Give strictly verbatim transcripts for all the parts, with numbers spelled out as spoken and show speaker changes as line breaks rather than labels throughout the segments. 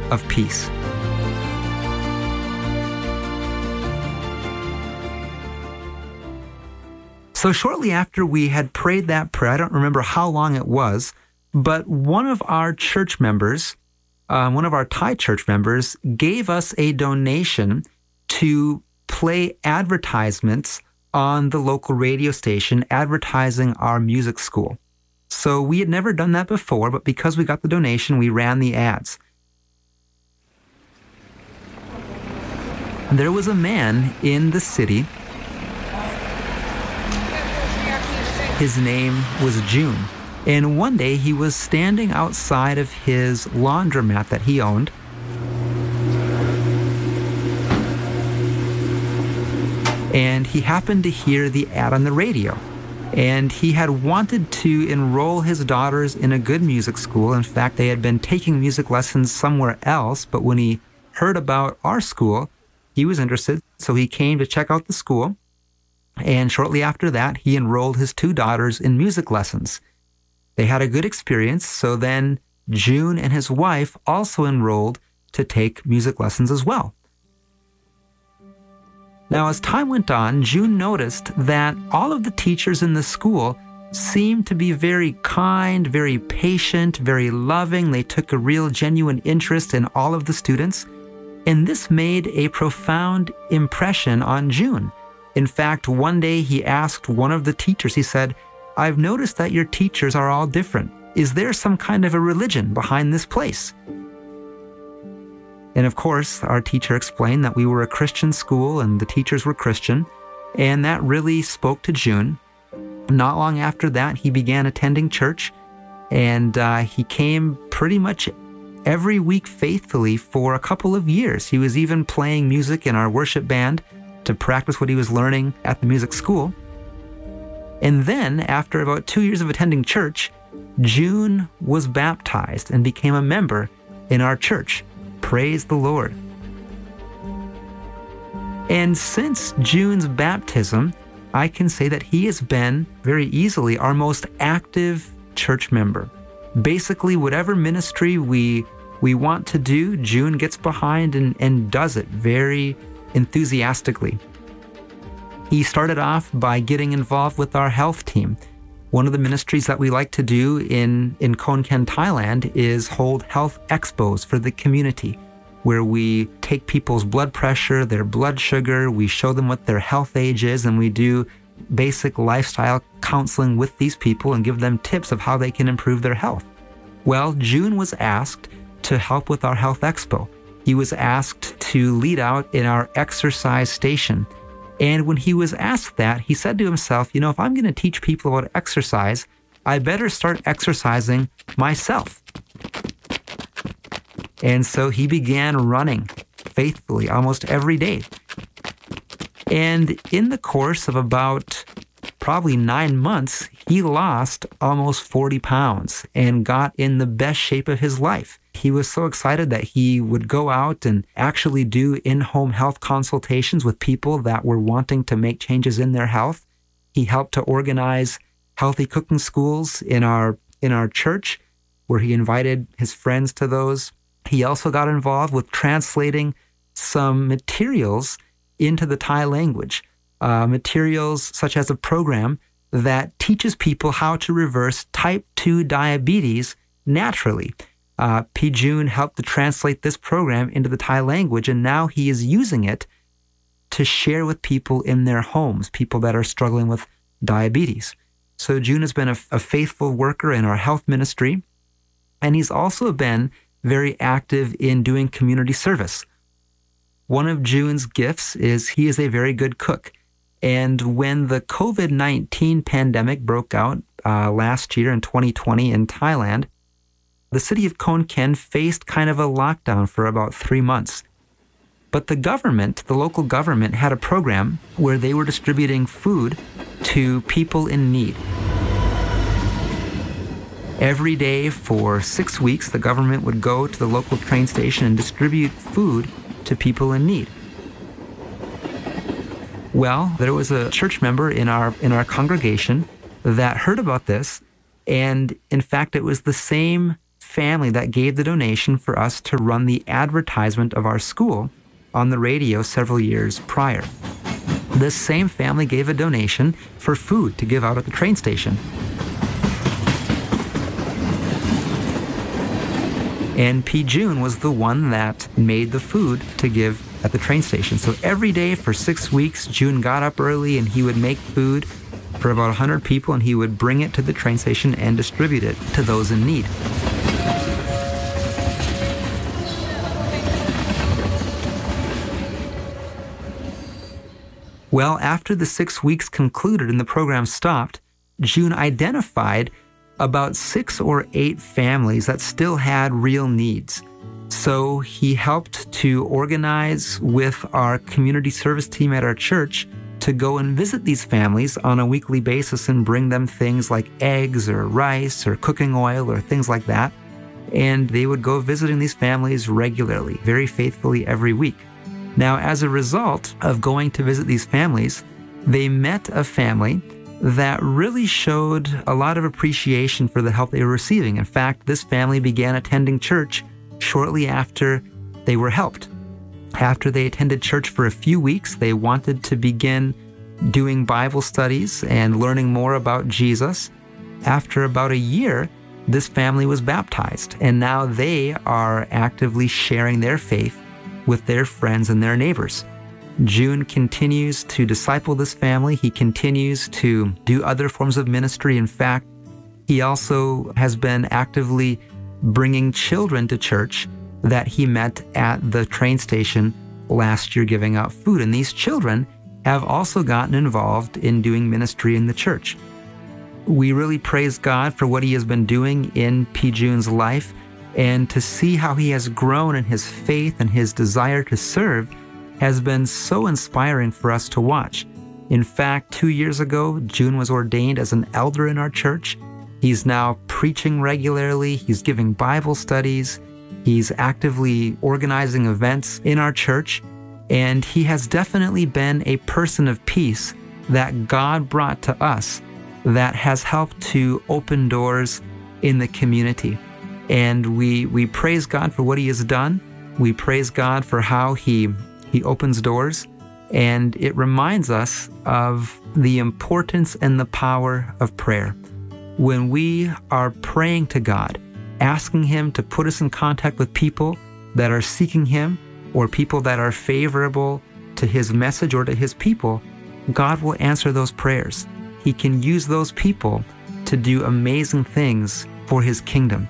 of peace. So shortly after we had prayed that prayer, I don't remember how long it was, but one of our church members, uh, one of our Thai church members, gave us a donation to play advertisements on the local radio station advertising our music school. So we had never done that before, but because we got the donation, we ran the ads. There was a man in the city. His name was June. And one day he was standing outside of his laundromat that he owned. And he happened to hear the ad on the radio. And he had wanted to enroll his daughters in a good music school. In fact, they had been taking music lessons somewhere else, but when he heard about our school, he was interested. So he came to check out the school. And shortly after that, he enrolled his two daughters in music lessons. They had a good experience, so then June and his wife also enrolled to take music lessons as well. Now, as time went on, June noticed that all of the teachers in the school seemed to be very kind, very patient, very loving. They took a real genuine interest in all of the students. And this made a profound impression on June. In fact, one day he asked one of the teachers, he said, "I've noticed that your teachers are all different. Is there some kind of a religion behind this place?" And of course, our teacher explained that we were a Christian school and the teachers were Christian, and that really spoke to June. Not long after that, he began attending church, and uh, he came pretty much every week faithfully for a couple of years. He was even playing music in our worship band to practice what he was learning at the music school. And then, after about two years of attending church, June was baptized and became a member in our church. Praise the Lord. And since June's baptism, I can say that he has been very easily our most active church member. Basically, whatever ministry we we want to do, June gets behind and, and does it very enthusiastically. He started off by getting involved with our health team. One of the ministries that we like to do in, in Khon Kaen, Thailand is hold health expos for the community, where we take people's blood pressure, their blood sugar, we show them what their health age is, and we do basic lifestyle counseling with these people and give them tips of how they can improve their health. Well, June was asked to help with our health expo. He was asked to lead out in our exercise station. And when he was asked that, he said to himself, you know, if I'm going to teach people about exercise, I better start exercising myself. And so he began running faithfully almost every day. And in the course of about probably nine months, he lost almost forty pounds and got in the best shape of his life. He was so excited that he would go out and actually do in-home health consultations with people that were wanting to make changes in their health. He helped to organize healthy cooking schools in our in our church, where he invited his friends to those. He also got involved with translating some materials into the Thai language, uh, materials such as a program that teaches people how to reverse type two diabetes naturally. Uh, P. June helped to translate this program into the Thai language, and now he is using it to share with people in their homes, people that are struggling with diabetes. So June has been a, a faithful worker in our health ministry, and he's also been very active in doing community service. One of June's gifts is he is a very good cook. And when the COVID nineteen pandemic broke out uh, last year in twenty twenty in Thailand, the city of Khon Kaen faced kind of a lockdown for about three months. But the government, the local government, had a program where they were distributing food to people in need. Every day for six weeks, the government would go to the local train station and distribute food to people in need. Well, there was a church member in our in our congregation that heard about this, and in fact, it was the same family that gave the donation for us to run the advertisement of our school on the radio several years prior. This same family gave a donation for food to give out at the train station. And P. June was the one that made the food to give at the train station. So every day for six weeks, June got up early and he would make food for about one hundred people, and he would bring it to the train station and distribute it to those in need. Well, after the six weeks concluded and the program stopped, June identified about six or eight families that still had real needs. So he helped to organize with our community service team at our church to go and visit these families on a weekly basis and bring them things like eggs or rice or cooking oil or things like that. And they would go visiting these families regularly, very faithfully every week. Now, as a result of going to visit these families, they met a family that really showed a lot of appreciation for the help they were receiving. In fact, this family began attending church shortly after they were helped. After they attended church for a few weeks, they wanted to begin doing Bible studies and learning more about Jesus. After about a year, this family was baptized, and now they are actively sharing their faith with their friends and their neighbors. June continues to disciple this family. He continues to do other forms of ministry. In fact, he also has been actively bringing children to church that he met at the train station last year giving out food. And these children have also gotten involved in doing ministry in the church. We really praise God for what he has been doing in P. June's life, and to see how he has grown in his faith and his desire to serve has been so inspiring for us to watch. In fact, two years ago, June was ordained as an elder in our church. He's now preaching regularly. He's giving Bible studies. He's actively organizing events in our church. And he has definitely been a person of peace that God brought to us that has helped to open doors in the community. And we we praise God for what he has done. We praise God for how he he opens doors. And it reminds us of the importance and the power of prayer. When we are praying to God, asking him to put us in contact with people that are seeking him or people that are favorable to his message or to his people, God will answer those prayers. He can use those people to do amazing things for his kingdom.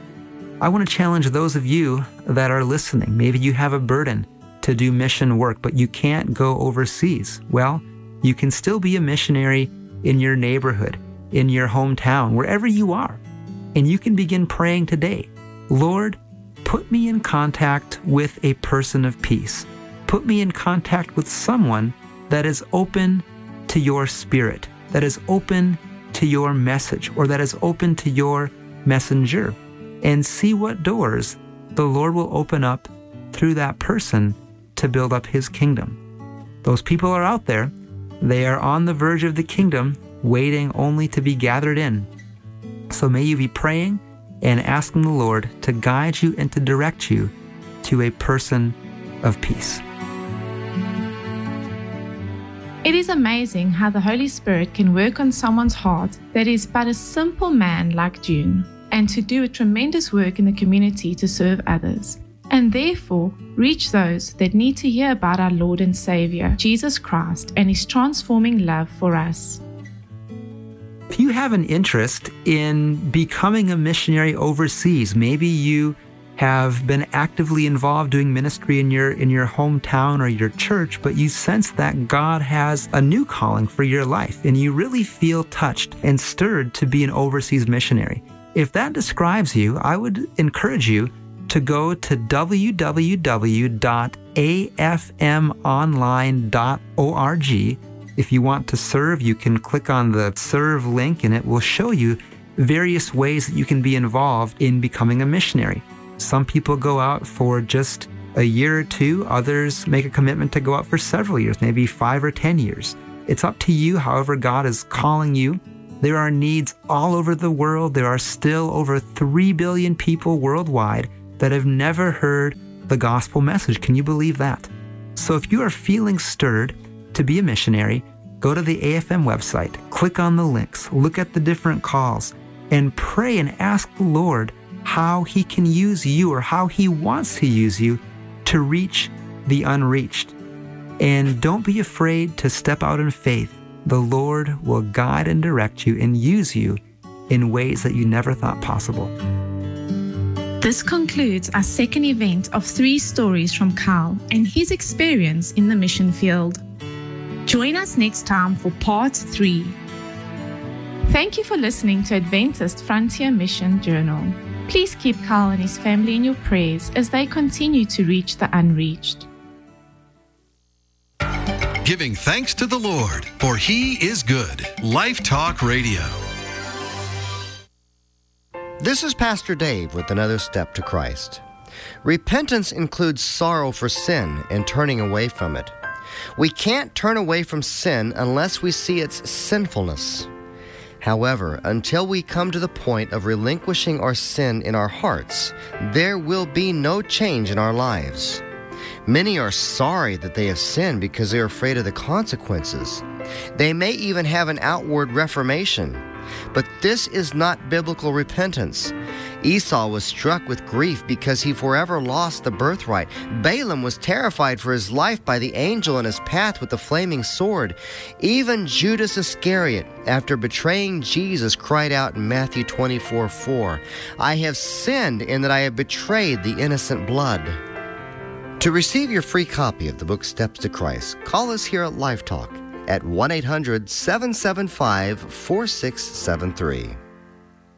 I want to challenge those of you that are listening. Maybe you have a burden to do mission work, but you can't go overseas. Well, you can still be a missionary in your neighborhood, in your hometown, wherever you are. And you can begin praying today. Lord, put me in contact with a person of peace. Put me in contact with someone that is open to your spirit, that is open to your message, or that is open to your messenger. And see what doors the Lord will open up through that person to build up his kingdom. Those people are out there. They are on the verge of the kingdom, waiting only to be gathered in. So may you be praying and asking the Lord to guide you and to direct you to a person of peace.
It is amazing how the Holy Spirit can work on someone's heart that is but a simple man like June, and to do a tremendous work in the community to serve others, and therefore reach those that need to hear about our Lord and Savior, Jesus Christ, and his transforming love for us.
If you have an interest in becoming a missionary overseas, maybe you have been actively involved doing ministry in your in your hometown or your church, but you sense that God has a new calling for your life, and you really feel touched and stirred to be an overseas missionary. If that describes you, I would encourage you to go to w w w dot a f m online dot org. If you want to serve, you can click on the serve link and it will show you various ways that you can be involved in becoming a missionary. Some people go out for just a year or two. Others make a commitment to go out for several years, maybe five or ten years. It's up to you, however God is calling you There are needs all over the world. There are still over three billion people worldwide that have never heard the gospel message. Can you believe that? So if you are feeling stirred to be a missionary, go to the A F M website, click on the links, look at the different calls, and pray and ask the Lord how He can use you or how He wants to use you to reach the unreached. And don't be afraid to step out in faith. The Lord will guide and direct you and use you in ways that you never thought possible.
This concludes our second event of three stories from Carl and his experience in the mission field. Join us next time for part three. Thank you for listening to Adventist Frontier Mission Journal. Please keep Carl and his family in your prayers as they continue to reach the unreached.
Giving thanks to the Lord, for He is good. Life Talk Radio.
This is Pastor Dave with another step to Christ. Repentance includes sorrow for sin and turning away from it. We can't turn away from sin unless we see its sinfulness. However, until we come to the point of relinquishing our sin in our hearts, there will be no change in our lives. Many are sorry that they have sinned because they are afraid of the consequences. They may even have an outward reformation. But this is not biblical repentance. Esau was struck with grief because he forever lost the birthright. Balaam was terrified for his life by the angel in his path with the flaming sword. Even Judas Iscariot, after betraying Jesus, cried out in Matthew twenty-four four, "I have sinned in that I have betrayed the innocent blood." To receive your free copy of the book Steps to Christ, call us here at Life Talk at one eight hundred seven seven five four six seven three.